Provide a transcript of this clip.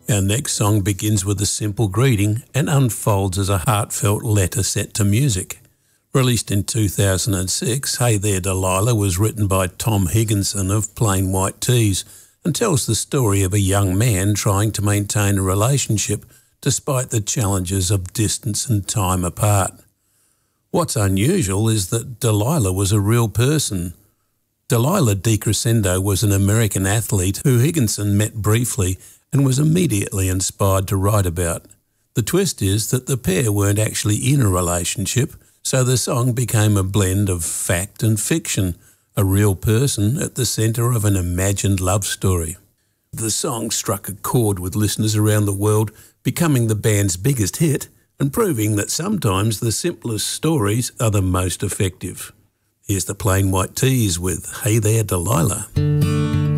Our next song begins with a simple greeting and unfolds as a heartfelt letter set to music. Released in 2006, Hey There Delilah was written by Tom Higginson of Plain White T's and tells the story of a young man trying to maintain a relationship despite the challenges of distance and time apart. What's unusual is that Delilah was a real person. Delilah DiCrescendo was an American athlete who Higginson met briefly and was immediately inspired to write about. The twist is that the pair weren't actually in a relationship, so the song became a blend of fact and fiction, a real person at the centre of an imagined love story. The song struck a chord with listeners around the world, becoming the band's biggest hit and proving that sometimes the simplest stories are the most effective. Here's the Plain White T's with Hey There Delilah.